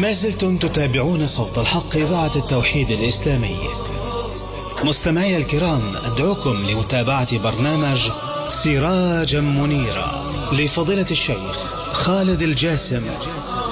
ما زلتم تتابعون صوت الحق إذاعة التوحيد الإسلامي. مستمعي الكرام، أدعوكم لمتابعة برنامج سراجا منيرا لفضيلة الشيخ خالد الجاسم